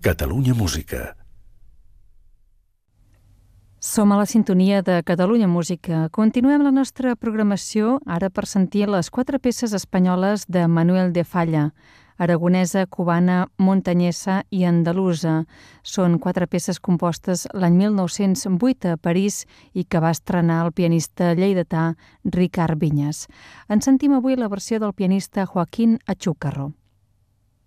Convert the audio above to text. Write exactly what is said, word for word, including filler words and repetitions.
Catalunya Música. Som a la sintonia de Catalunya Música. Continuem la nostra programació ara per sentir les quatre peces espanyoles de Manuel de Falla, aragonesa, cubana, muntanyesa i andalusa. Són quatre peces compostes l'any mil nou-cents vuit a París i que va estrenar el pianista lleidatà Ricard Vinyes. En sentim avui la versió del pianista Joaquín Achúcarro.